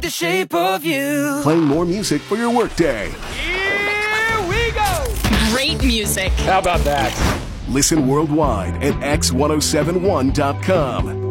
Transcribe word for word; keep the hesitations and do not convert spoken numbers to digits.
the shape of you. Playing more music for your workday. Here we go. Great music. How about that? Listen worldwide at x ten seventy-one dot com.